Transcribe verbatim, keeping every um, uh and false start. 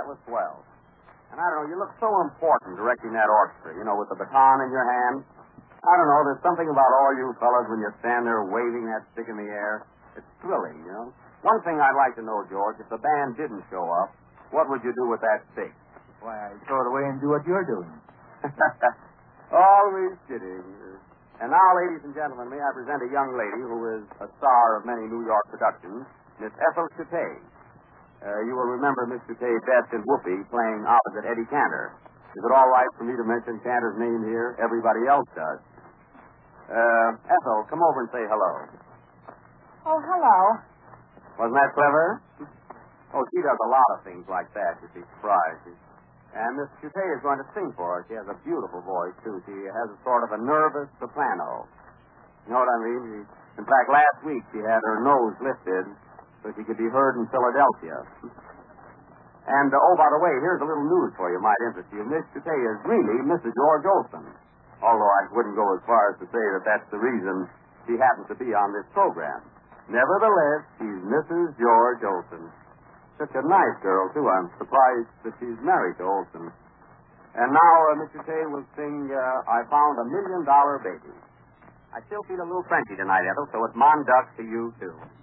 that was swell. And I don't know, you look so important directing that orchestra, you know, with the baton in your hand. I don't know, there's something about all you fellas when you stand there waving that stick in the air. It's thrilling, you know. One thing I'd like to know, George, if the band didn't show up, what would you do with that stick? Why, I'd throw it away and do what you're doing. Always kidding. And now, ladies and gentlemen, may I present a young lady who is a star of many New York productions, Miss Ethel Chutay. Uh, you will remember Miss Chutay best in Whoopi playing opposite Eddie Cantor. Is it all right for me to mention Cantor's name here? Everybody else does. Uh, Ethel, come over and say hello. Oh, hello. Wasn't that clever? Oh, she does a lot of things like that. You'd be surprised. And Miss Chutay is going to sing for her. She has a beautiful voice, too. She has a sort of a nervous soprano. You know what I mean? She, in fact, last week she had her nose lifted so she could be heard in Philadelphia. And, uh, oh, by the way, here's a little news for you. Might interest you. Miss Chutay is really Missus George Olson. Although I wouldn't go as far as to say that that's the reason she happens to be on this program. Nevertheless, she's Missus George Olson. Such a nice girl, too. I'm surprised that she's married to Olson. And now uh, Mister Tay will sing, uh, I Found a Million Dollar Baby. I still feel a little Frenchy tonight, Ethel, so it's mon duck to you, too.